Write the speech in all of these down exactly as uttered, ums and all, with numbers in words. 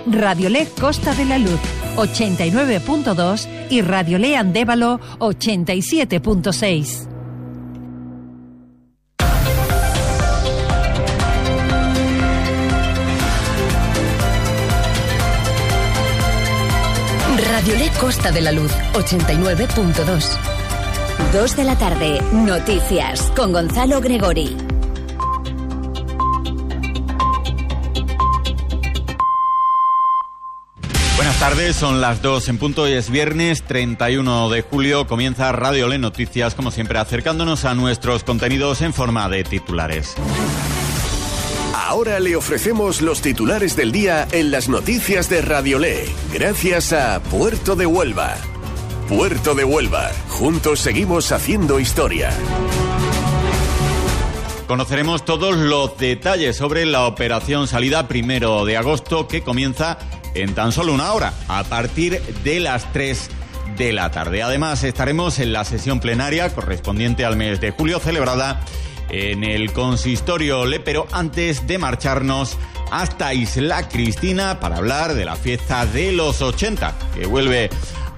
Radiolé Costa de la Luz ochenta y nueve punto dos y Radiolé Andévalo ochenta y siete punto seis. Radiolé Costa de la Luz ochenta y nueve punto dos. Dos de la tarde, noticias con Gonzalo Gregori. Buenas tardes, son las dos en punto y es viernes treinta y uno de julio. Comienza Radiolé Noticias, como siempre, acercándonos a nuestros contenidos en forma de titulares. Ahora le ofrecemos los titulares del día en las noticias de Radiolé, gracias a Puerto de Huelva. Puerto de Huelva, juntos seguimos haciendo historia. Conoceremos todos los detalles sobre la operación salida primero de agosto, que comienza en tan solo una hora, a partir de las tres de la tarde. Además, estaremos en la sesión plenaria correspondiente al mes de julio, celebrada en el Consistorio Le, pero antes de marcharnos hasta Isla Cristina para hablar de la fiesta de los ochenta, que vuelve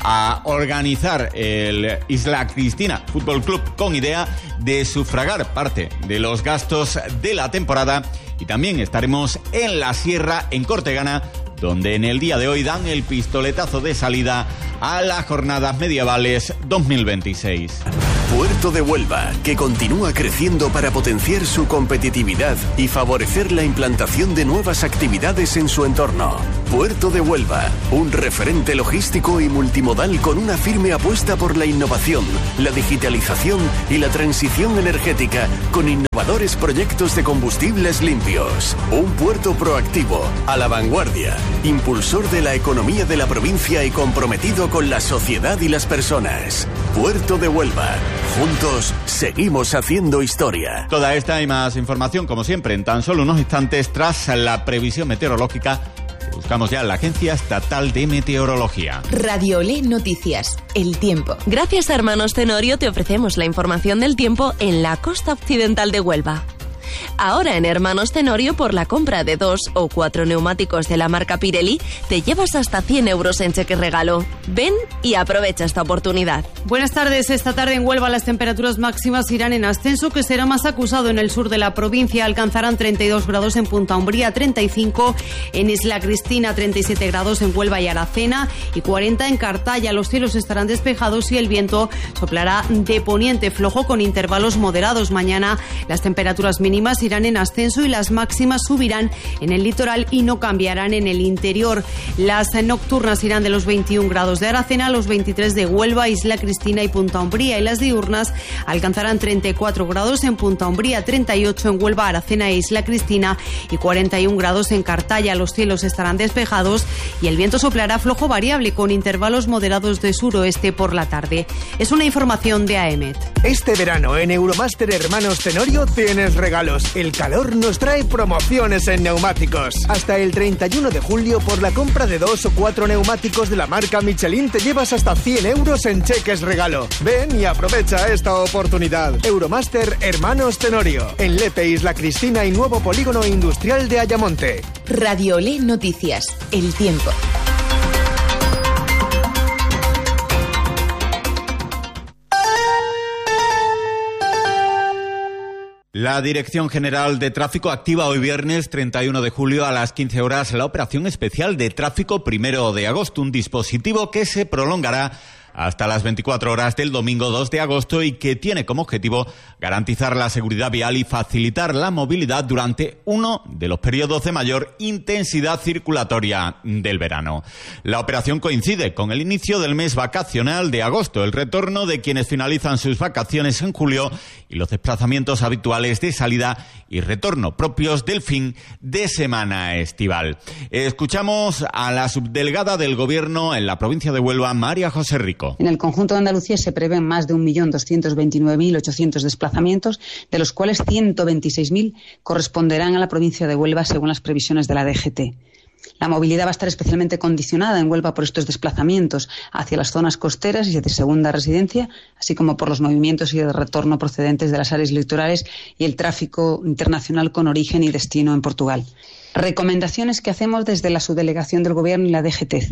a organizar el Isla Cristina Fútbol Club con idea de sufragar parte de los gastos de la temporada. Y también estaremos en la Sierra, en Cortegana, donde en el día de hoy dan el pistoletazo de salida a las jornadas medievales dos mil veintiséis. Puerto de Huelva, que continúa creciendo para potenciar su competitividad y favorecer la implantación de nuevas actividades en su entorno. Puerto de Huelva, un referente logístico y multimodal con una firme apuesta por la innovación, la digitalización y la transición energética, con innovadores proyectos de combustibles limpios. Un puerto proactivo, a la vanguardia, impulsor de la economía de la provincia y comprometido con la sociedad y las personas. Puerto de Huelva. Juntos seguimos haciendo historia. Toda esta y más información, como siempre, en tan solo unos instantes tras la previsión meteorológica. Buscamos ya la Agencia Estatal de Meteorología. Radiolé Noticias, el tiempo. Gracias a Hermanos Tenorio te ofrecemos la información del tiempo en la costa occidental de Huelva. Ahora en Hermanos Tenorio, por la compra de dos o cuatro neumáticos de la marca Pirelli, te llevas hasta cien euros en cheque regalo. Ven y aprovecha esta oportunidad. Buenas tardes. Esta tarde en Huelva las temperaturas máximas irán en ascenso, que será más acusado en el sur de la provincia. Alcanzarán treinta y dos grados en Punta Umbría, treinta y cinco en Isla Cristina, treinta y siete grados en Huelva y Aracena y cuarenta en Cartaya. Los cielos estarán despejados y el viento soplará de poniente flojo con intervalos moderados. Mañana las temperaturas mínimas irán en ascenso y las máximas subirán en el litoral y no cambiarán en el interior. Las nocturnas irán de los veintiún grados de Aracena a los veintitrés de Huelva, Isla Cristina y Punta Umbría, y las diurnas alcanzarán treinta y cuatro grados en Punta Umbría, treinta y ocho en Huelva, Aracena e Isla Cristina y cuarenta y un grados en Cartaya. Los cielos estarán despejados y el viento soplará flojo variable con intervalos moderados de suroeste por la tarde. Es una información de AEMET. Este verano en Euromaster Hermanos Tenorio tienes regalos. El calor nos trae promociones en neumáticos. Hasta el treinta y uno de julio, por la compra de dos o cuatro neumáticos de la marca Michelin, te llevas hasta cien euros en cheques regalo. Ven y aprovecha esta oportunidad. Euromaster Hermanos Tenorio, en Lepe, Isla Cristina y nuevo polígono industrial de Ayamonte. Radiolé Noticias, el tiempo. La Dirección General de Tráfico activa hoy viernes treinta y uno de julio a las quince horas la operación especial de tráfico primero de agosto, un dispositivo que se prolongará hasta las veinticuatro horas del domingo dos de agosto y que tiene como objetivo garantizar la seguridad vial y facilitar la movilidad durante uno de los periodos de mayor intensidad circulatoria del verano. La operación coincide con el inicio del mes vacacional de agosto, el retorno de quienes finalizan sus vacaciones en julio y los desplazamientos habituales de salida y retorno propios del fin de semana estival. Escuchamos a la subdelegada del Gobierno en la provincia de Huelva, María José Rico. En el conjunto de Andalucía se prevén más de un millón doscientos veintinueve mil ochocientos desplazamientos, de los cuales ciento veintiséis mil corresponderán a la provincia de Huelva según las previsiones de la D G T. La movilidad va a estar especialmente condicionada en Huelva por estos desplazamientos hacia las zonas costeras y de segunda residencia, así como por los movimientos y de retorno procedentes de las áreas litorales y el tráfico internacional con origen y destino en Portugal. Recomendaciones que hacemos desde la subdelegación del Gobierno y la D G T.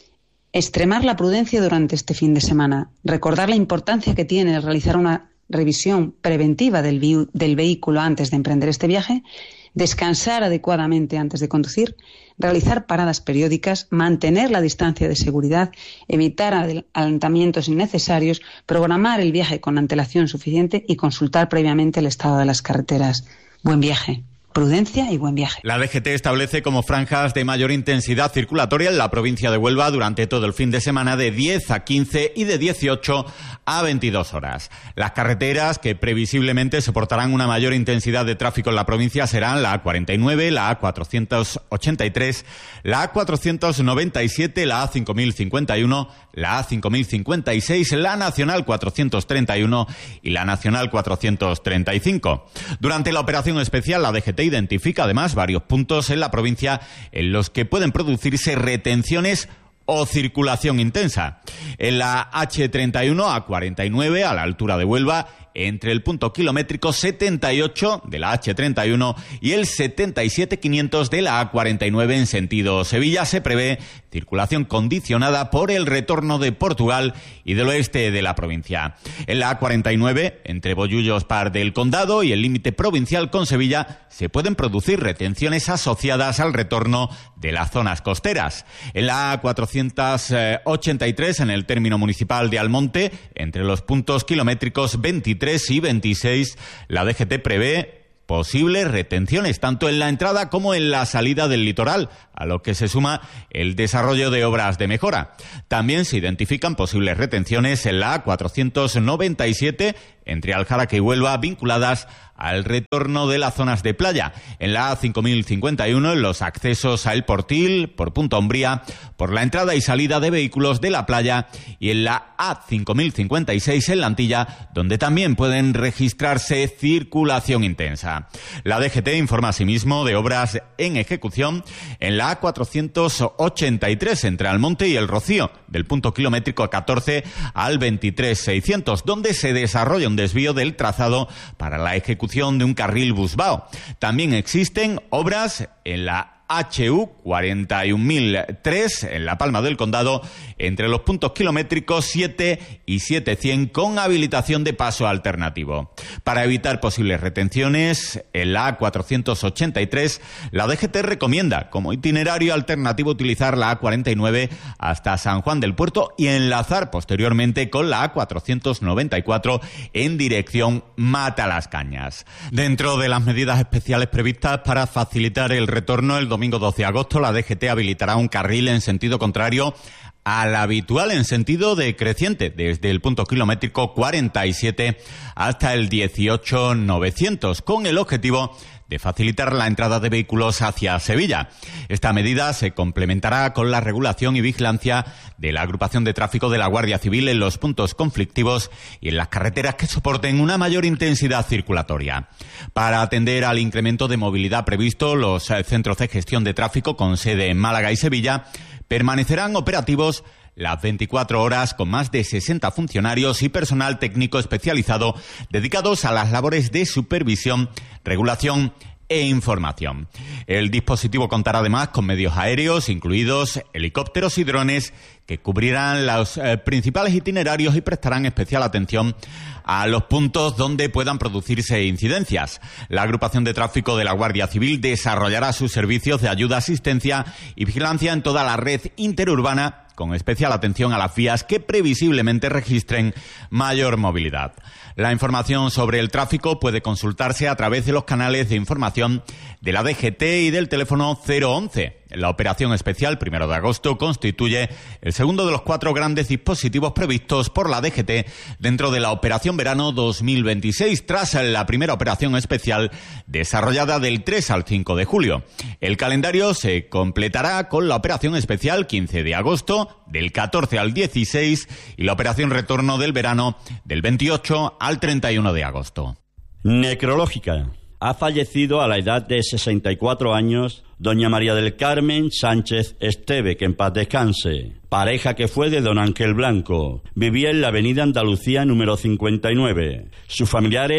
Extremar la prudencia durante este fin de semana. Recordar la importancia que tiene realizar una revisión preventiva del, vi- del vehículo antes de emprender este viaje. Descansar adecuadamente antes de conducir. Realizar paradas periódicas. Mantener la distancia de seguridad. Evitar adelantamientos innecesarios. Programar el viaje con antelación suficiente y consultar previamente el estado de las carreteras. Buen viaje. Prudencia y buen viaje. La D G T establece como franjas de mayor intensidad circulatoria en la provincia de Huelva durante todo el fin de semana de diez a quince y de dieciocho a veintidós horas. Las carreteras que previsiblemente soportarán una mayor intensidad de tráfico en la provincia serán la A cuarenta y nueve, la A cuatrocientos ochenta y tres, la A cuatrocientos noventa y siete, la A cinco mil cincuenta y uno, la A cinco mil cincuenta y seis, la Nacional cuatrocientos treinta y uno y la Nacional cuatrocientos treinta y cinco. Durante la operación especial, la D G T identifica además varios puntos en la provincia en los que pueden producirse retenciones o circulación intensa. En la H treinta y uno a cuarenta y nueve, a la altura de Huelva, entre el punto kilométrico setenta y ocho de la H treinta y uno y el setenta y siete quinientos de la A cuarenta y nueve en sentido Sevilla, se prevé circulación condicionada por el retorno de Portugal y del oeste de la provincia. En la A cuarenta y nueve, entre Bollullos Par del Condado y el límite provincial con Sevilla, se pueden producir retenciones asociadas al retorno de las zonas costeras. En la A cuatrocientos ochenta y tres, en el término municipal de Almonte, entre los puntos kilométricos veintitrés y veintiséis, la D G T prevé posibles retenciones tanto en la entrada como en la salida del litoral, a lo que se suma el desarrollo de obras de mejora. También se identifican posibles retenciones en la A cuatrocientos noventa y siete, entre Aljaraque y Huelva, vinculadas al retorno de las zonas de playa. En la A cinco mil cincuenta y uno, en los accesos a El Portil, por Punta Umbría, por la entrada y salida de vehículos de la playa, y en la A cinco mil cincuenta y seis, en La Antilla, donde también pueden registrarse circulación intensa. La D G T informa asimismo de obras en ejecución en la A cuatrocientos ochenta y tres, entre Almonte y El Rocío, del punto kilométrico catorce al veintitrés seiscientos, donde se desarrolla un desvío del trazado para la ejecución de un carril Busbao. También existen obras en la H U cuarenta y un mil tres, en La Palma del Condado, entre los puntos kilométricos siete y siete cien, con habilitación de paso alternativo. Para evitar posibles retenciones, en la A cuatrocientos ochenta y tres, la D G T recomienda como itinerario alternativo utilizar la A cuarenta y nueve hasta San Juan del Puerto y enlazar posteriormente con la A cuatrocientos noventa y cuatro en dirección Matalascañas. Dentro de las medidas especiales previstas para facilitar el retorno, el domingo doce de agosto, la D G T habilitará un carril en sentido contrario al habitual en sentido decreciente, desde el punto kilométrico cuarenta y siete hasta el dieciocho novecientos, con el objetivo de facilitar la entrada de vehículos hacia Sevilla. Esta medida se complementará con la regulación y vigilancia de la agrupación de tráfico de la Guardia Civil en los puntos conflictivos y en las carreteras que soporten una mayor intensidad circulatoria. Para atender al incremento de movilidad previsto, los centros de gestión de tráfico con sede en Málaga y Sevilla permanecerán operativos las veinticuatro horas, con más de sesenta funcionarios y personal técnico especializado dedicados a las labores de supervisión, regulación e información. El dispositivo contará además con medios aéreos, incluidos helicópteros y drones, que cubrirán los eh, principales itinerarios y prestarán especial atención a los puntos donde puedan producirse incidencias. La agrupación de tráfico de la Guardia Civil desarrollará sus servicios de ayuda, asistencia y vigilancia en toda la red interurbana, con especial atención a las vías que previsiblemente registren mayor movilidad. La información sobre el tráfico puede consultarse a través de los canales de información de la D G T y del teléfono cero once. La operación especial primero de agosto constituye el segundo de los cuatro grandes dispositivos previstos por la D G T dentro de la Operación Verano dos mil veintiséis, tras la primera operación especial desarrollada del tres al cinco de julio. El calendario se completará con la operación especial quince de agosto, del catorce al dieciséis, y la operación retorno del verano del veintiocho al treinta y uno de agosto. Necrológica. Ha fallecido a la edad de sesenta y cuatro años doña María del Carmen Sánchez Esteve, que en paz descanse, pareja que fue de don Ángel Blanco. Vivía en la avenida Andalucía número cincuenta y nueve. Sus familiares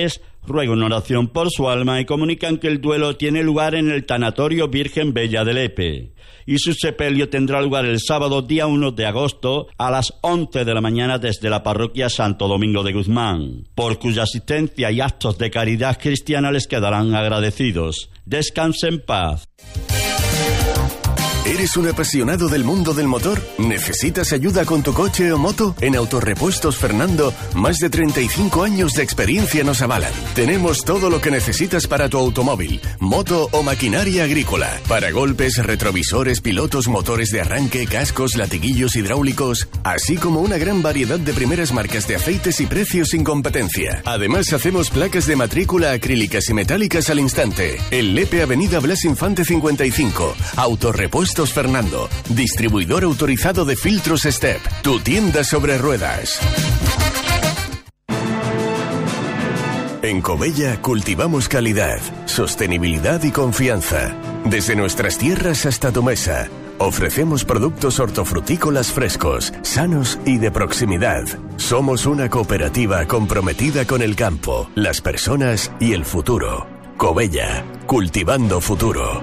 ruegan oración por su alma y comunican que el duelo tiene lugar en el Tanatorio Virgen Bella de Lepe y su sepelio tendrá lugar el sábado día uno de agosto a las once de la mañana desde la parroquia Santo Domingo de Guzmán, por cuya asistencia y actos de caridad cristiana les quedarán agradecidos. Descanse en paz. ¿Eres un apasionado del mundo del motor? ¿Necesitas ayuda con tu coche o moto? En Autorepuestos Fernando, más de treinta y cinco años de experiencia nos avalan. Tenemos todo lo que necesitas para tu automóvil, moto o maquinaria agrícola. Para golpes, retrovisores, pilotos, motores de arranque, cascos, latiguillos hidráulicos, así como una gran variedad de primeras marcas de aceites y precios sin competencia. Además, hacemos placas de matrícula acrílicas y metálicas al instante. En Lepe, Avenida Blas Infante cincuenta y cinco. Autorepuestos Fernando, distribuidor autorizado de filtros Step, tu tienda sobre ruedas. En Covella cultivamos calidad, sostenibilidad y confianza. Desde nuestras tierras hasta tu mesa, ofrecemos productos hortofrutícolas frescos, sanos y de proximidad. Somos una cooperativa comprometida con el campo, las personas y el futuro. Covella, cultivando futuro.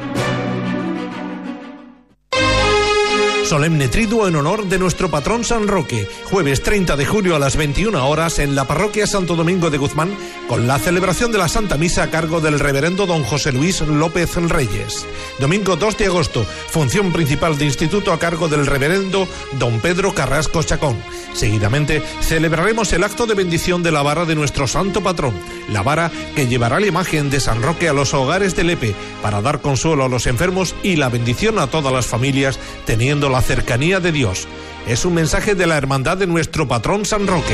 Solemne triduo en honor de nuestro patrón San Roque, jueves treinta de julio a las veintiuna horas en la parroquia Santo Domingo de Guzmán, con la celebración de la Santa Misa a cargo del reverendo don José Luis López Reyes. Domingo dos de agosto, función principal de instituto a cargo del reverendo don Pedro Carrasco Chacón. Seguidamente celebraremos el acto de bendición de la vara de nuestro santo patrón, la vara que llevará la imagen de San Roque a los hogares de Lepe para dar consuelo a los enfermos y la bendición a todas las familias, teniendo la cercanía de Dios. Es un mensaje de la hermandad de nuestro patrón San Roque.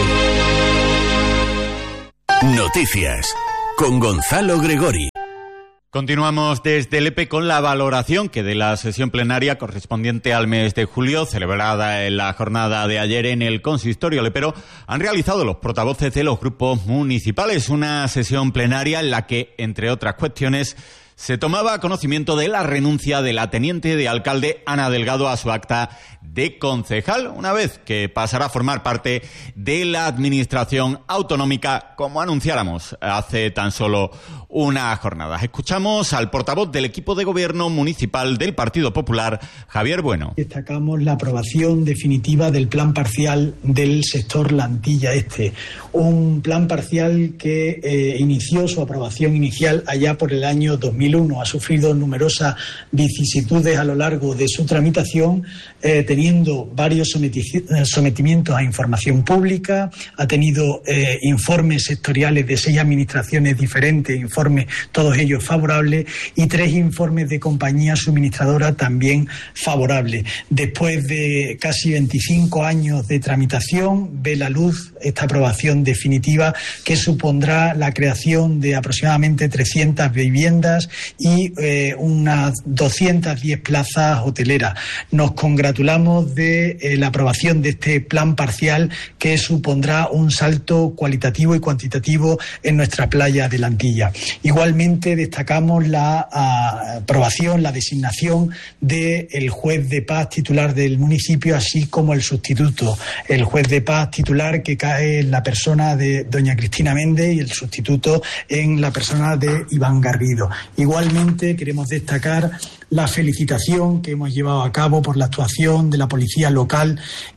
Noticias con Gonzalo Gregori. Continuamos desde Lepe con la valoración que de la sesión plenaria correspondiente al mes de julio, celebrada en la jornada de ayer en el consistorio lepero, han realizado los portavoces de los grupos municipales. Una sesión plenaria en la que, entre otras cuestiones, se tomaba conocimiento de la renuncia de la teniente de alcalde Ana Delgado a su acta de concejal, una vez que pasará a formar parte de la administración autonómica, como anunciáramos hace tan solo unas jornadas. Escuchamos al portavoz del equipo de gobierno municipal del Partido Popular, Javier Bueno. Destacamos la aprobación definitiva del plan parcial del sector Lantilla Este, un plan parcial que eh, inició su aprobación inicial allá por el año dos mil uno. Ha sufrido numerosas vicisitudes a lo largo de su tramitación, eh, teniendo varios someti- sometimientos a información pública, ha tenido eh, informes sectoriales de seis administraciones diferentes, informes todos ellos favorables, y tres informes de compañía suministradora también favorables. Después de casi veinticinco años de tramitación, ve la luz esta aprobación definitiva que supondrá la creación de aproximadamente trescientas viviendas y eh, unas doscientas diez plazas hoteleras. Nos congratulamos de eh, la aprobación de este plan parcial que supondrá un salto cualitativo y cuantitativo en nuestra playa de Lantilla. Igualmente destacamos la a, aprobación, la designación del juez de paz titular del municipio, así como el sustituto, el juez de paz titular que cae en la persona de doña Cristina Méndez y el sustituto en la persona de Iván Garrido. Igualmente queremos destacar la felicitación que hemos llevado a cabo por la actuación de la policía local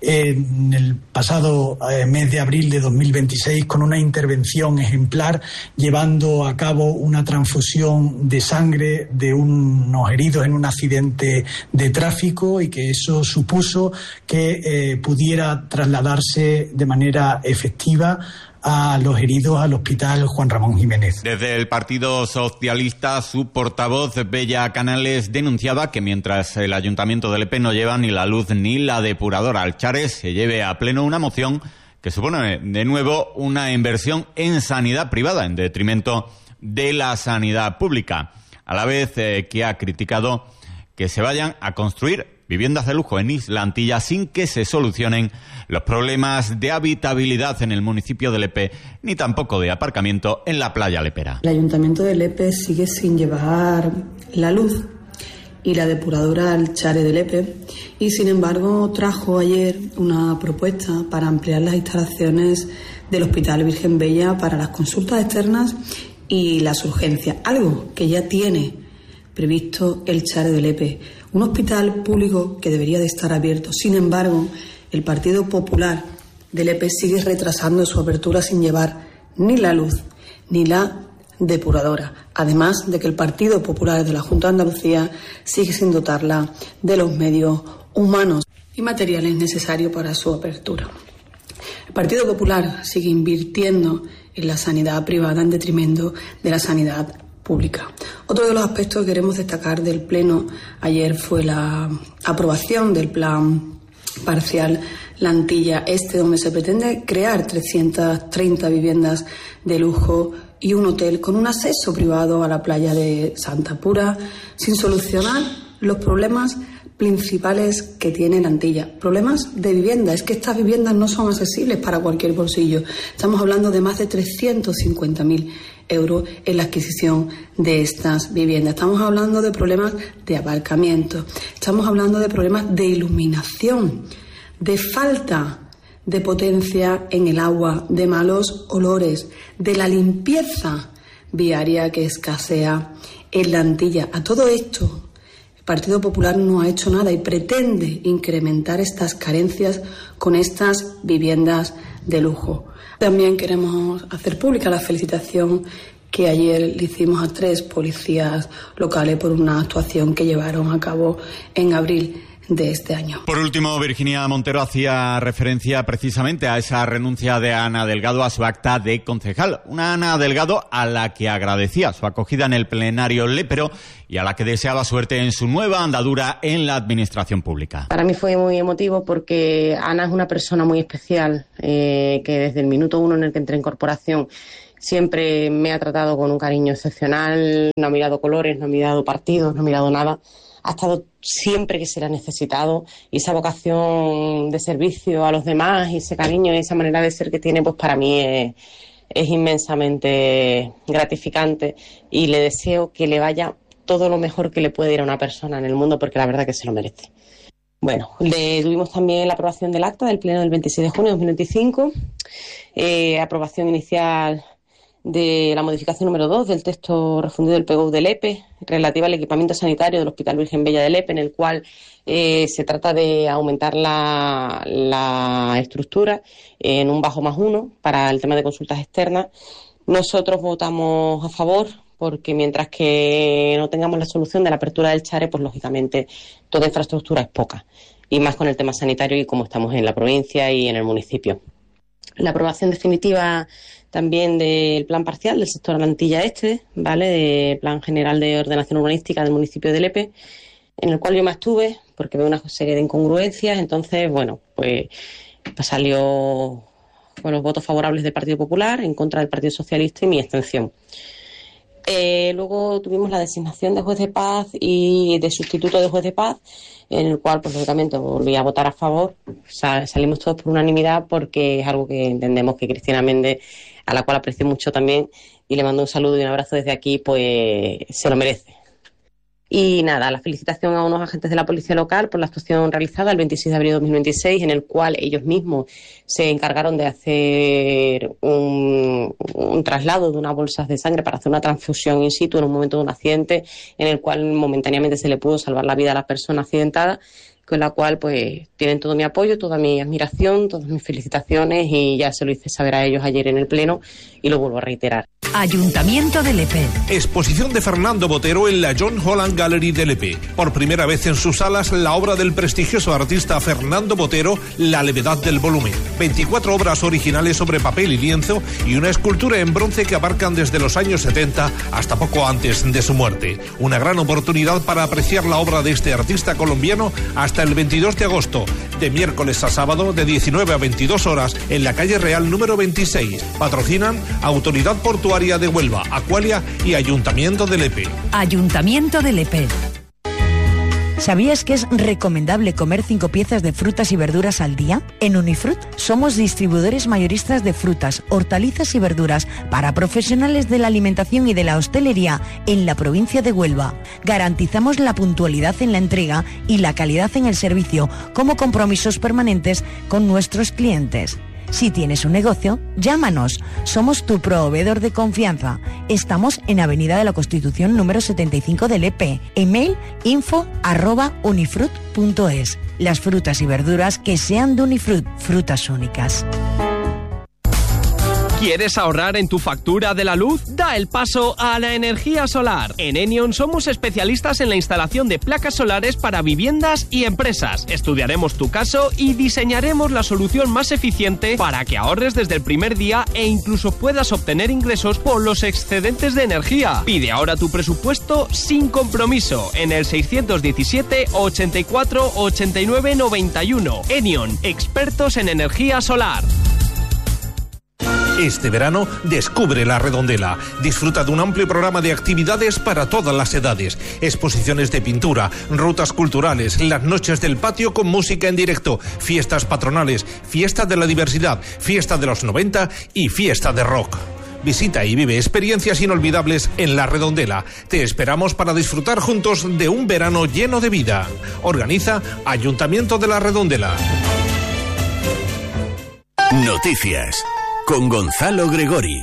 en el pasado eh, mes de abril de dos mil veintiséis con una intervención ejemplar, llevando a cabo una transfusión de sangre de unos heridos en un accidente de tráfico, y que eso supuso que eh, pudiera trasladarse de manera efectiva a los heridos al Hospital Juan Ramón Jiménez. Desde el Partido Socialista, su portavoz, Bella Canales, denunciaba que mientras el Ayuntamiento de Lepe no lleva ni la luz ni la depuradora al Chares, se lleve a pleno una moción que supone de nuevo una inversión en sanidad privada en detrimento de la sanidad pública, a la vez eh, que ha criticado que se vayan a construir viviendas de lujo en Isla Antilla sin que se solucionen los problemas de habitabilidad en el municipio de Lepe, ni tampoco de aparcamiento en la playa lepera. El Ayuntamiento de Lepe sigue sin llevar la luz y la depuradora al Chare de Lepe, y sin embargo trajo ayer una propuesta para ampliar las instalaciones del Hospital Virgen Bella para las consultas externas y las urgencias, algo que ya tiene previsto el Chare de Lepe, un hospital público que debería de estar abierto. Sin embargo, el Partido Popular de Lepe sigue retrasando su apertura sin llevar ni la luz ni la depuradora, además de que el Partido Popular de la Junta de Andalucía sigue sin dotarla de los medios humanos y materiales necesarios para su apertura. El Partido Popular sigue invirtiendo en la sanidad privada en detrimento de la sanidad pública. Otro de los aspectos que queremos destacar del Pleno ayer fue la aprobación del plan parcial Lantilla Este, donde se pretende crear trescientas treinta viviendas de lujo y un hotel con un acceso privado a la playa de Santa Pura, sin solucionar los problemas principales que tiene Lantilla. Problemas de vivienda. Es que estas viviendas no son accesibles para cualquier bolsillo. Estamos hablando de más de trescientos cincuenta mil euros en la adquisición de estas viviendas. Estamos hablando de problemas de aparcamiento. Estamos hablando de problemas de iluminación, de falta de potencia en el agua, de malos olores, de la limpieza viaria que escasea en Lantilla. A todo esto, el Partido Popular no ha hecho nada y pretende incrementar estas carencias con estas viviendas de lujo. También queremos hacer pública la felicitación que ayer le hicimos a tres policías locales por una actuación que llevaron a cabo en abril de este año. Por último, Virginia Montero hacía referencia precisamente a esa renuncia de Ana Delgado a su acta de concejal. Una Ana Delgado a la que agradecía su acogida en el plenario lépero y a la que deseaba suerte en su nueva andadura en la administración pública. Para mí fue muy emotivo porque Ana es una persona muy especial, eh, que desde el minuto uno en el que entré en corporación siempre me ha tratado con un cariño excepcional, no ha mirado colores, no ha mirado partidos, no ha mirado nada. Ha estado siempre que se le ha necesitado, y esa vocación de servicio a los demás y ese cariño y esa manera de ser que tiene, pues para mí es, es inmensamente gratificante, y le deseo que le vaya todo lo mejor que le puede ir a una persona en el mundo, porque la verdad que se lo merece. Bueno, le tuvimos también la aprobación del acta del pleno del veintiséis de junio de dos mil veinticinco, eh, aprobación inicial de la modificación número dos del texto refundido del P G U de Lepe, relativa al equipamiento sanitario del Hospital Virgen Bella de Lepe, en el cual eh, se trata de aumentar la, la estructura en un bajo más uno para el tema de consultas externas. Nosotros votamos a favor porque mientras que no tengamos la solución de la apertura del Chare, pues lógicamente toda infraestructura es poca, y más con el tema sanitario y como estamos en la provincia y en el municipio. La aprobación definitiva también del plan parcial del sector Lantilla Este, ¿vale? Del plan general de ordenación urbanística del municipio de Lepe, en el cual yo me abstuve porque veo una serie de incongruencias. Entonces, bueno, pues, pues salió con los votos favorables del Partido Popular, en contra del Partido Socialista y mi abstención. Eh, luego tuvimos la designación de juez de paz y de sustituto de juez de paz, en el cual, pues lógicamente, volví a votar a favor. O sea, salimos todos por unanimidad porque es algo que entendemos que Cristina Méndez, a la cual aprecio mucho también, y le mando un saludo y un abrazo desde aquí, pues se lo merece. Y nada, la felicitación a unos agentes de la policía local por la actuación realizada el veintiséis de abril de dos mil veintiséis, en el cual ellos mismos se encargaron de hacer un, un traslado de unas bolsas de sangre para hacer una transfusión in situ en un momento de un accidente, en el cual momentáneamente se le pudo salvar la vida a la persona accidentada, con la cual pues tienen todo mi apoyo, toda mi admiración, todas mis felicitaciones, y ya se lo hice saber a ellos ayer en el Pleno y lo vuelvo a reiterar. Ayuntamiento de Lepe. Exposición de Fernando Botero en la John Holland Gallery de Lepe. Por primera vez en sus salas, la obra del prestigioso artista Fernando Botero, La levedad del volumen. veinticuatro obras originales sobre papel y lienzo y una escultura en bronce que abarcan desde los años setenta hasta poco antes de su muerte. Una gran oportunidad para apreciar la obra de este artista colombiano hasta el veintidós de agosto, de miércoles a sábado, de diecinueve a veintidós horas, en la calle Real número veintiséis. Patrocinan Autoridad Portuaria de Huelva, Aqualia y Ayuntamiento de Lepe. Ayuntamiento de Lepe. ¿Sabías que es recomendable comer cinco piezas de frutas y verduras al día? En Unifrut somos distribuidores mayoristas de frutas, hortalizas y verduras para profesionales de la alimentación y de la hostelería en la provincia de Huelva. Garantizamos la puntualidad en la entrega y la calidad en el servicio como compromisos permanentes con nuestros clientes. Si tienes un negocio, llámanos. Somos tu proveedor de confianza. Estamos en Avenida de la Constitución número setenta y cinco de Lepe. Email info arroba unifrut punto es. Las frutas y verduras que sean de Unifrut, frutas únicas. ¿Quieres ahorrar en tu factura de la luz? Da el paso a la energía solar. En Enion somos especialistas en la instalación de placas solares para viviendas y empresas. Estudiaremos tu caso y diseñaremos la solución más eficiente para que ahorres desde el primer día e incluso puedas obtener ingresos por los excedentes de energía. Pide ahora tu presupuesto sin compromiso en el seiscientos diecisiete ochenta y cuatro ochenta y nueve noventa y uno. Enion, expertos en energía solar. Este verano descubre La Redondela. Disfruta de un amplio programa de actividades para todas las edades. Exposiciones de pintura, rutas culturales, las noches del patio con música en directo, fiestas patronales, fiesta de la diversidad, fiesta de los noventa y fiesta de rock. Visita y vive experiencias inolvidables en La Redondela. Te esperamos para disfrutar juntos de un verano lleno de vida. Organiza Ayuntamiento de La Redondela. Noticias con Gonzalo Gregori.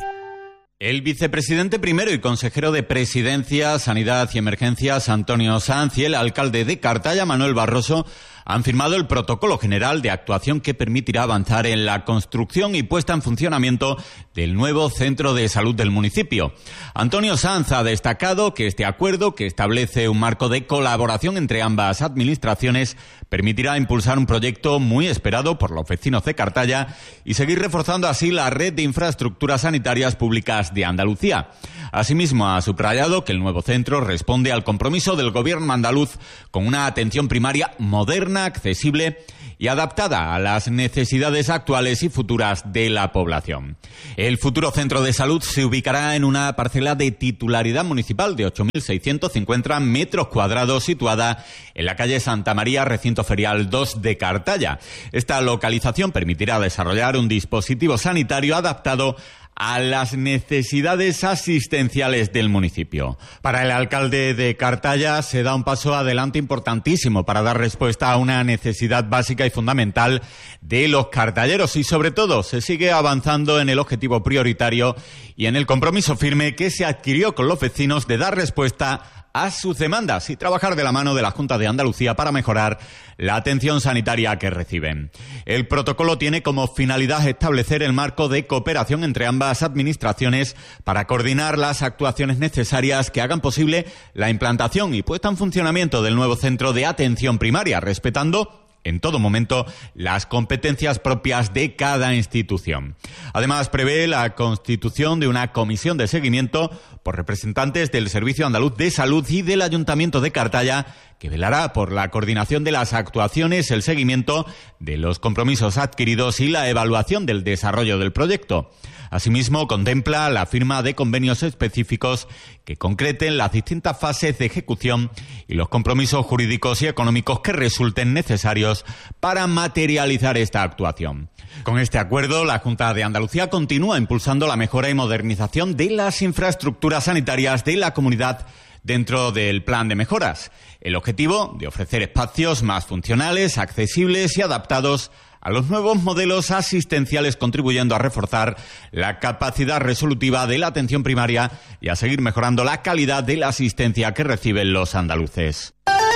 El vicepresidente primero y consejero de Presidencia, Sanidad y Emergencias, Antonio Sanz, y el alcalde de Cartaya, Manuel Barroso, han firmado el protocolo general de actuación que permitirá avanzar en la construcción y puesta en funcionamiento del nuevo centro de salud del municipio. Antonio Sanz ha destacado que este acuerdo, que establece un marco de colaboración entre ambas administraciones, permitirá impulsar un proyecto muy esperado por los vecinos de Cartaya y seguir reforzando así la red de infraestructuras sanitarias públicas de Andalucía. Asimismo, ha subrayado que el nuevo centro responde al compromiso del gobierno andaluz con una atención primaria moderna, accesible y adaptada a las necesidades actuales y futuras de la población. El futuro centro de salud se ubicará en una parcela de titularidad municipal de ocho mil seiscientos cincuenta metros cuadrados situada en la calle Santa María, recinto ferial dos de Cartaya. Esta localización permitirá desarrollar un dispositivo sanitario adaptado a las necesidades asistenciales del municipio. Para el alcalde de Cartaya se da un paso adelante importantísimo para dar respuesta a una necesidad básica y fundamental de los cartalleros y sobre todo se sigue avanzando en el objetivo prioritario y en el compromiso firme que se adquirió con los vecinos de dar respuesta a sus demandas y trabajar de la mano de la Junta de Andalucía para mejorar la atención sanitaria que reciben. El protocolo tiene como finalidad establecer el marco de cooperación entre ambas administraciones para coordinar las actuaciones necesarias que hagan posible la implantación y puesta en funcionamiento del nuevo centro de atención primaria, respetando en todo momento las competencias propias de cada institución. Además, prevé la constitución de una comisión de seguimiento por representantes del Servicio Andaluz de Salud y del Ayuntamiento de Cartaya, que velará por la coordinación de las actuaciones, el seguimiento de los compromisos adquiridos y la evaluación del desarrollo del proyecto. Asimismo, contempla la firma de convenios específicos que concreten las distintas fases de ejecución y los compromisos jurídicos y económicos que resulten necesarios para materializar esta actuación. Con este acuerdo, la Junta de Andalucía continúa impulsando la mejora y modernización de las infraestructuras sanitarias de la comunidad dentro del plan de mejoras. El objetivo de ofrecer espacios más funcionales, accesibles y adaptados a los nuevos modelos asistenciales, contribuyendo a reforzar la capacidad resolutiva de la atención primaria y a seguir mejorando la calidad de la asistencia que reciben los andaluces.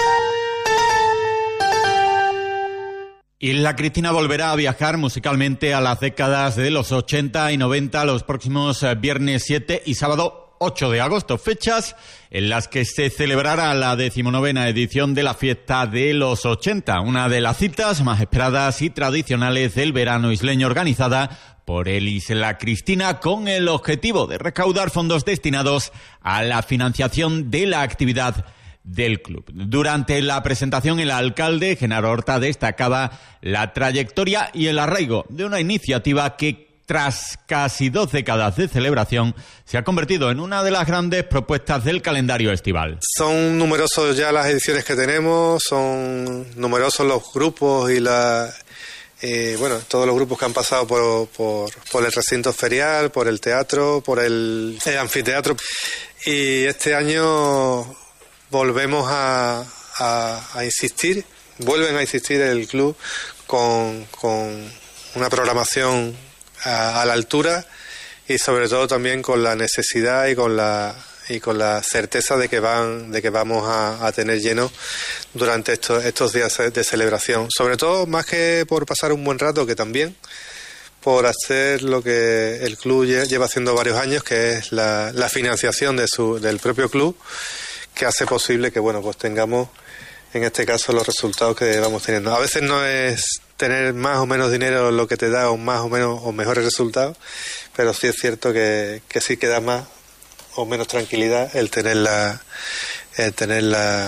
Isla Cristina volverá a viajar musicalmente a las décadas de los ochenta y noventa los próximos viernes siete y sábado ocho de agosto, fechas en las que se celebrará la decimonovena edición de la Fiesta de los ochenta, una de las citas más esperadas y tradicionales del verano isleño, organizada por el Isla Cristina con el objetivo de recaudar fondos destinados a la financiación de la actividad del club. Durante la presentación, el alcalde Genaro Horta destacaba la trayectoria y el arraigo de una iniciativa que, tras casi dos décadas de celebración, se ha convertido en una de las grandes propuestas del calendario estival. Son numerosos ya las ediciones que tenemos, son numerosos los grupos y la, eh, bueno, todos los grupos que han pasado por, por, por el recinto ferial, por el teatro, por el, el anfiteatro. Y este año volvemos a, a, a insistir, vuelven a insistir el club con... con una programación a, a la altura y sobre todo también con la necesidad y con la y con la certeza de que van de que vamos a, a tener lleno durante estos estos días de celebración, sobre todo más que por pasar un buen rato, que también por hacer lo que el club lleva haciendo varios años, que es la, la financiación de su del propio club, que hace posible que bueno pues tengamos en este caso los resultados que vamos teniendo. A veces no es tener más o menos dinero lo que te da o más o menos o mejores resultados, pero sí es cierto que, que sí que da más o menos tranquilidad el tener la el tener la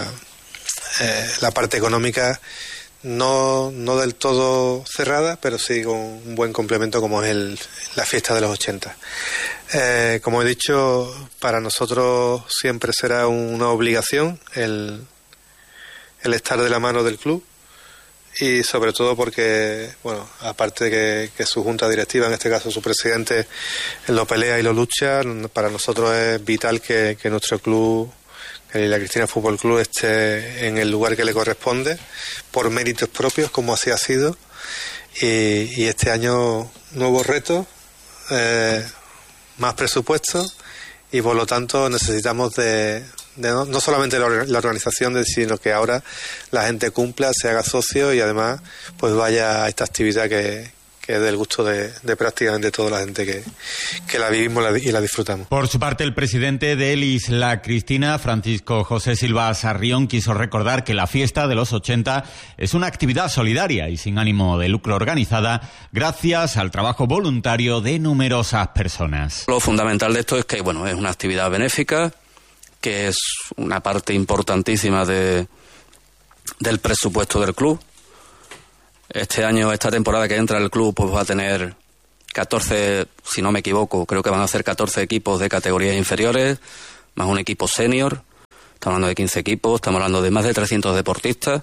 eh, la parte económica no no del todo cerrada, pero sí con un buen complemento como es el, la fiesta de los ochenta. Eh, como he dicho, para nosotros siempre será una obligación el el estar de la mano del club, y sobre todo porque, bueno, aparte de que, que su junta directiva, en este caso su presidente, lo pelea y lo lucha, para nosotros es vital que, que nuestro club, que el Isla Cristina Fútbol Club, esté en el lugar que le corresponde, por méritos propios, como así ha sido, y, y este año nuevos retos, eh, más presupuesto, y por lo tanto necesitamos de... De no, no solamente la, la organización, de, sino que ahora la gente cumpla, se haga socio y además pues vaya a esta actividad que, que es del gusto de, de prácticamente toda la gente que, que la vivimos y la disfrutamos. Por su parte, el presidente del Isla Cristina, Francisco José Silva Sarrión, quiso recordar que la fiesta de los ochenta es una actividad solidaria y sin ánimo de lucro organizada gracias al trabajo voluntario de numerosas personas. Lo fundamental de esto es que bueno, es una actividad benéfica, que es una parte importantísima de, del presupuesto del club. Este año, esta temporada que entra el club, pues va a tener catorce, si no me equivoco, creo que van a ser catorce equipos de categorías inferiores, más un equipo senior. Estamos hablando de quince equipos, estamos hablando de más de trescientos deportistas.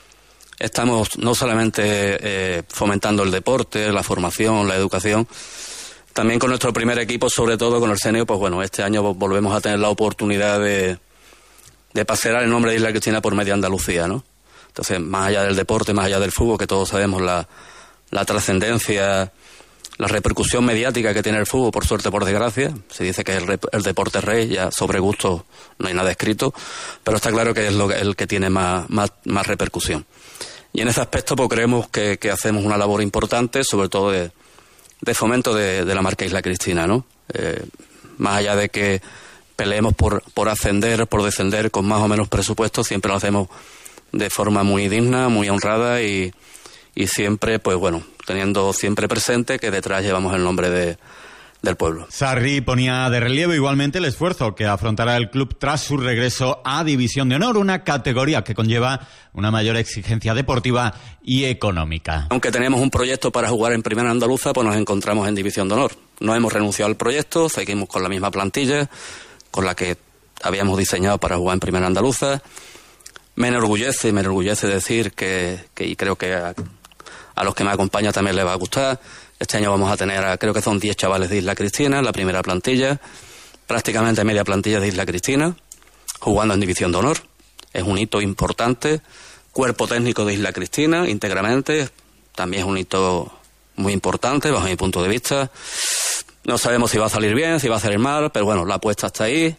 Estamos no solamente eh, fomentando el deporte, la formación, la educación, también con nuestro primer equipo, sobre todo con el senior, pues bueno, este año volvemos a tener la oportunidad de, de pasear el nombre de Isla Cristina por media Andalucía, ¿no? Entonces, más allá del deporte, más allá del fútbol, que todos sabemos la, la trascendencia, la repercusión mediática que tiene el fútbol, por suerte, por desgracia. Se dice que es el, el deporte rey, ya sobre gusto no hay nada escrito, pero está claro que es lo, el que tiene más, más, más repercusión. Y en ese aspecto, pues creemos que, que hacemos una labor importante, sobre todo de de fomento de, de la marca Isla Cristina, ¿no? Eh, más allá de que peleemos por, por ascender, por descender con más o menos presupuesto, siempre lo hacemos de forma muy digna, muy honrada y, y siempre, pues bueno, teniendo siempre presente que detrás llevamos el nombre de, del pueblo. Sarri ponía de relieve igualmente el esfuerzo que afrontará el club tras su regreso a División de Honor, una categoría que conlleva una mayor exigencia deportiva y económica. Aunque tenemos un proyecto para jugar en Primera Andaluza, pues nos encontramos en División de Honor. No hemos renunciado al proyecto, seguimos con la misma plantilla con la que habíamos diseñado para jugar en Primera Andaluza. Me enorgullece, me enorgullece decir que, que y creo que a, a los que me acompañan también les va a gustar. Este año vamos a tener, a, creo que son diez chavales de Isla Cristina, la primera plantilla, prácticamente media plantilla de Isla Cristina, jugando en División de Honor. Es un hito importante. Cuerpo técnico de Isla Cristina, íntegramente, también es un hito muy importante bajo mi punto de vista. No sabemos si va a salir bien, si va a salir mal, pero bueno, la apuesta está ahí.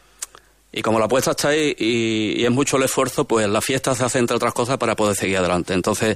Y como la apuesta está ahí y, y es mucho el esfuerzo, pues la fiesta se hace entre otras cosas para poder seguir adelante. Entonces,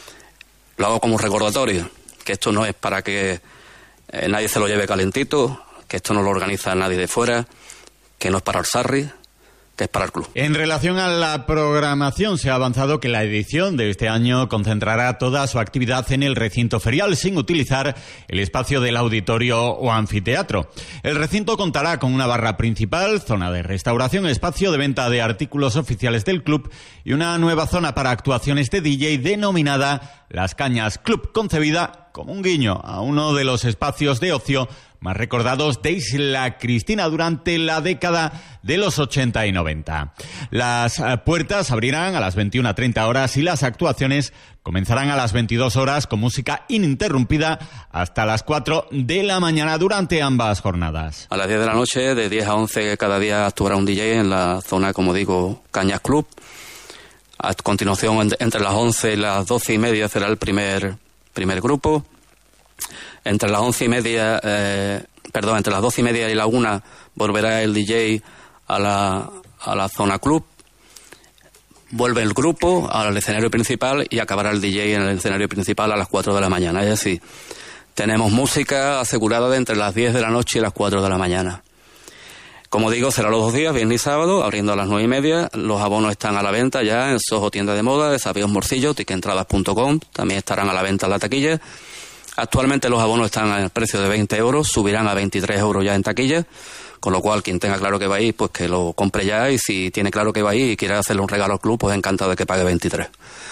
lo hago como un recordatorio, que esto no es para que eh, nadie se lo lleve calentito, que esto no lo organiza nadie de fuera, que no es para el Sarri, que es para el club. En relación a la programación, se ha avanzado que la edición de este año concentrará toda su actividad en el recinto ferial, sin utilizar el espacio del auditorio o anfiteatro. El recinto contará con una barra principal, zona de restauración, espacio de venta de artículos oficiales del club y una nueva zona para actuaciones de D J denominada Las Cañas Club, concebida como un guiño a uno de los espacios de ocio más recordados de Isla Cristina durante la década de los ochenta y noventa. Las puertas abrirán a las veintiuna a treinta horas y las actuaciones comenzarán a las veintidós horas con música ininterrumpida hasta las cuatro de la mañana durante ambas jornadas. A las diez de la noche, de diez a once, cada día actuará un D J en la zona, como digo, Cañas Club. A continuación, entre las once y las doce y media será el primer, primer grupo. Entre las once y media, eh, perdón, entre las doce y media y la una volverá el D J a la, a la zona club. Vuelve el grupo al escenario principal y acabará el D J en el escenario principal a las cuatro de la mañana. Es decir, tenemos música asegurada de entre las diez de la noche y las cuatro de la mañana. Como digo, será los dos días, viernes y sábado, abriendo a las nueve y media. Los abonos están a la venta ya en Soho Tienda de Moda, de Sabios Morcillo, tiquentradas punto com. También estarán a la venta en la taquilla. Actualmente los abonos están al precio de veinte euros, subirán a veintitrés euros ya en taquilla, con lo cual quien tenga claro que va a ir, pues que lo compre ya, y si tiene claro que va a ir y quiere hacerle un regalo al club, pues encantado de que pague veintitrés.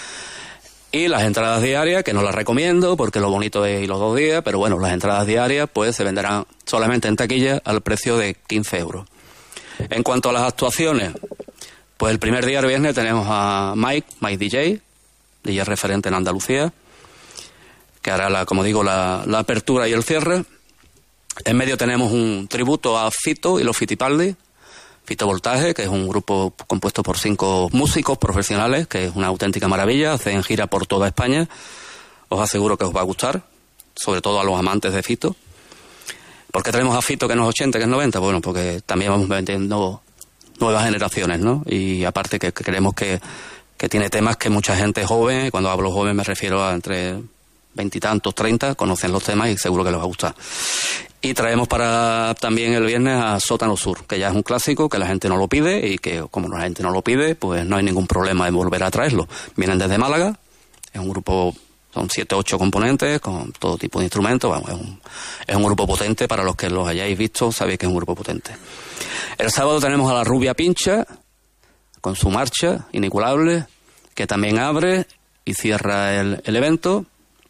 Y las entradas diarias, que no las recomiendo, porque lo bonito es ir los dos días, pero bueno, las entradas diarias pues se venderán solamente en taquilla al precio de quince euros. En cuanto a las actuaciones, pues el primer día, el viernes, tenemos a Mike, Mike D J, D J referente en Andalucía, que hará, la, como digo, la, la apertura y el cierre. En medio tenemos un tributo a Fito y los Fitipaldi, Fito Voltaje, que es un grupo compuesto por cinco músicos profesionales, que es una auténtica maravilla, hacen gira por toda España. Os aseguro que os va a gustar, sobre todo a los amantes de Fito. ¿Por qué tenemos a Fito, que no es ochenta, que es noventa? Bueno, porque también vamos vendiendo nuevas generaciones, ¿no? Y aparte que, que creemos que, que tiene temas que mucha gente joven, y cuando hablo joven me refiero a entre veintitantos, treinta, conocen los temas y seguro que les va a gustar. Y traemos para también el viernes a Sótano Sur, que ya es un clásico, que la gente no lo pide, y que como la gente no lo pide, pues no hay ningún problema en volver a traerlo. Vienen desde Málaga, es un grupo, son siete, ocho componentes, con todo tipo de instrumentos. Bueno, es un, es un grupo potente. Para los que los hayáis visto, sabéis que es un grupo potente. El sábado tenemos a la Rubia Pincha, con su marcha inigualable, que también abre y cierra el, el evento.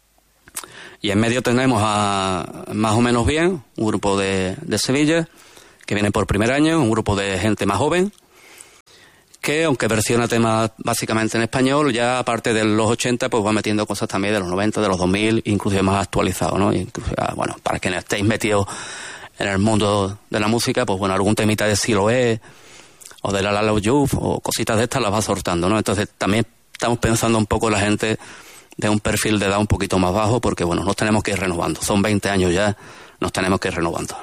Y en medio tenemos a Más o Menos Bien, un grupo de, de Sevilla, que viene por primer año, un grupo de gente más joven, que aunque versiona temas básicamente en español, ya aparte de los ochenta, pues va metiendo cosas también de los noventa, de los dos mil, inclusive más actualizados, ¿no? Inclusive, bueno, para quienes estéis metidos en el mundo de la música, pues bueno, algún temita de Siloé, o de La La Love You, o cositas de estas las va soltando, ¿no? Entonces también estamos pensando un poco en la gente de un perfil de edad un poquito más bajo, porque bueno, nos tenemos que ir renovando. Son veinte años ya, nos tenemos que ir renovando.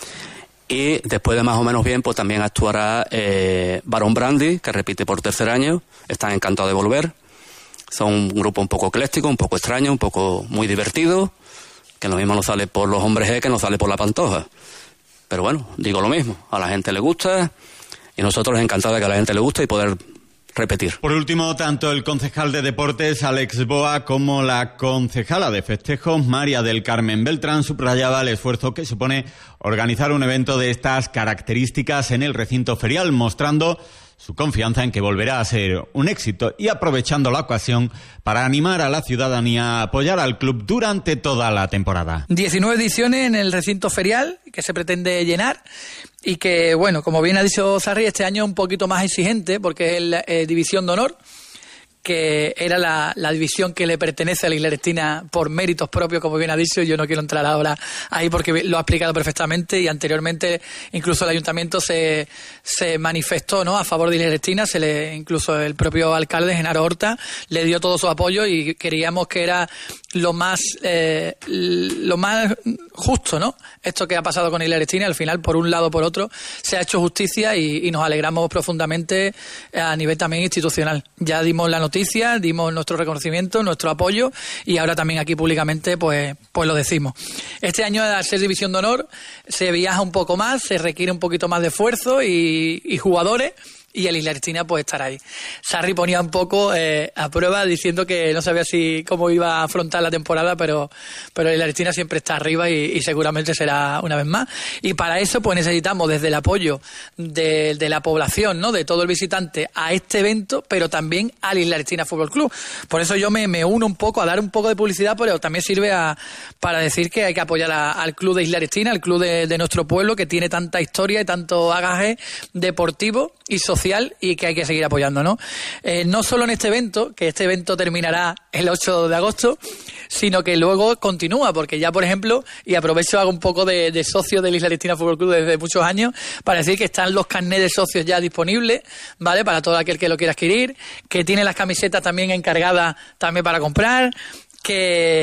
Y después de Más o Menos Bien, pues también actuará eh, Baron Brandy, que repite por tercer año. Están encantados de volver. Son un grupo un poco ecléctico, un poco extraño, un poco muy divertido, que lo mismo nos sale por los hombres G que nos sale por la Pantoja. Pero bueno, digo lo mismo, a la gente le gusta, y nosotros encantados de que a la gente le guste y poder repetir. Por último, tanto el concejal de Deportes, Alex Boa, como la concejala de Festejos, María del Carmen Beltrán, subrayaba el esfuerzo que supone organizar un evento de estas características en el recinto ferial, mostrando su confianza en que volverá a ser un éxito y aprovechando la ocasión para animar a la ciudadanía a apoyar al club durante toda la temporada. diecinueve ediciones en el recinto ferial que se pretende llenar y que, bueno, como bien ha dicho Sarri, este año es un poquito más exigente porque es la eh, División de Honor, que era la, la división que le pertenece a la Isla Cristina por méritos propios, como bien ha dicho. Yo no quiero entrar ahora ahí porque lo ha explicado perfectamente, y anteriormente incluso el ayuntamiento se, se manifestó, ¿no?, a favor de Isla Cristina. Se le, incluso el propio alcalde, Genaro Horta, le dio todo su apoyo, y queríamos que era lo más eh, lo más justo, ¿no? Esto que ha pasado con Isla Cristina, al final, por un lado o por otro, se ha hecho justicia, y, y nos alegramos profundamente a nivel también institucional. Ya dimos la noticia, dimos nuestro reconocimiento, nuestro apoyo, y ahora también aquí públicamente pues, pues lo decimos. Este año, al ser División de Honor, se viaja un poco más, se requiere un poquito más de esfuerzo y, y jugadores, y el Isla Cristina pues estará ahí. Sarri ponía un poco eh, a prueba diciendo que no sabía si cómo iba a afrontar la temporada, pero, pero el Isla Cristina siempre está arriba, y, y seguramente será una vez más. Y para eso pues necesitamos desde el apoyo de, de la población, ¿no?, de todo el visitante a este evento, pero también al Isla Cristina Fútbol Club. Por eso yo me, me uno un poco a dar un poco de publicidad, pero también sirve a, para decir que hay que apoyar a, al club de Isla Cristina, al club de, de nuestro pueblo, que tiene tanta historia y tanto bagaje deportivo y social, y que hay que seguir apoyando, ¿no? Eh, no solo en este evento, que este evento terminará el ocho de agosto, sino que luego continúa, porque ya, por ejemplo, y aprovecho, hago un poco de, de socio del Isla Cristina Fútbol Club desde muchos años, para decir que están los carnets de socios ya disponibles, ¿vale?, para todo aquel que lo quiera adquirir, que tiene las camisetas también encargadas también para comprar, que...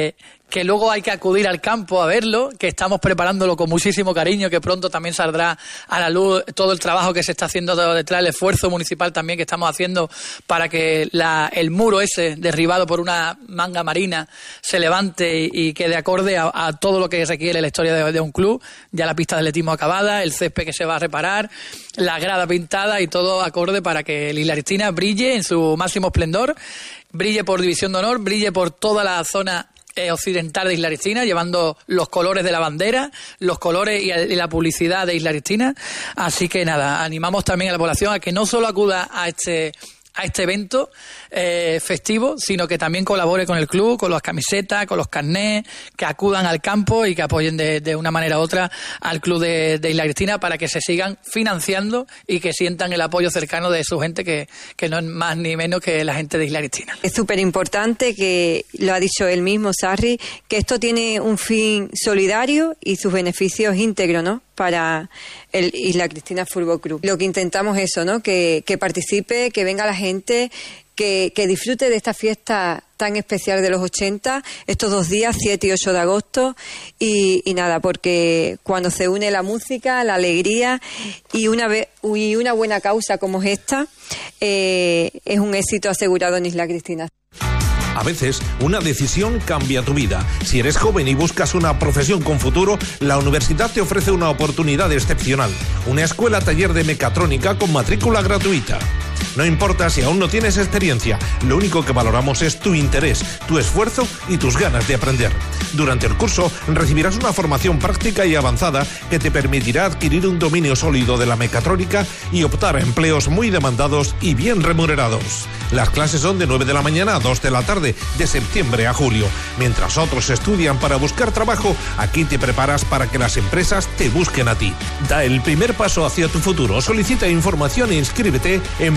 que luego hay que acudir al campo a verlo, que estamos preparándolo con muchísimo cariño, que pronto también saldrá a la luz todo el trabajo que se está haciendo detrás, el esfuerzo municipal también que estamos haciendo para que la, el muro ese derribado por una manga marina se levante y, y quede acorde a, a todo lo que requiere la historia de, de un club. Ya la pista de atletismo acabada, el césped que se va a reparar, la grada pintada y todo acorde para que el Isla Cristina brille en su máximo esplendor, brille por División de Honor, brille por toda la zona occidental de Isla Cristina, llevando los colores de la bandera, los colores y, y la publicidad de Isla Cristina. Así que nada, animamos también a la población a que no solo acuda a este a este evento eh, festivo, sino que también colabore con el club, con las camisetas, con los carnés, que acudan al campo y que apoyen de, de una manera u otra al club de, de Isla Cristina para que se sigan financiando y que sientan el apoyo cercano de su gente, que, que no es más ni menos que la gente de Isla Cristina. Es súper importante, que lo ha dicho él mismo, Sarri, que esto tiene un fin solidario y sus beneficios íntegros, ¿no?, para el Isla Cristina Fútbol Club. Lo que intentamos es eso, ¿no?, que, que participe, que venga la gente, que, que disfrute de esta fiesta tan especial de los ochenta, estos dos días, siete y ocho de agosto, y, y nada, porque cuando se une la música, la alegría y una, ve, y una buena causa como es esta, eh, es un éxito asegurado en Isla Cristina. A veces, una decisión cambia tu vida. Si eres joven y buscas una profesión con futuro, la universidad te ofrece una oportunidad excepcional. Una escuela taller de mecatrónica con matrícula gratuita. No importa si aún no tienes experiencia, lo único que valoramos es tu interés, tu esfuerzo y tus ganas de aprender. Durante el curso recibirás una formación práctica y avanzada que te permitirá adquirir un dominio sólido de la mecatrónica y optar a empleos muy demandados y bien remunerados. Las clases son de nueve de la mañana a dos de la tarde, de septiembre a julio. Mientras otros estudian para buscar trabajo, aquí te preparas para que las empresas te busquen a ti. Da el primer paso hacia tu futuro. Solicita información e inscríbete en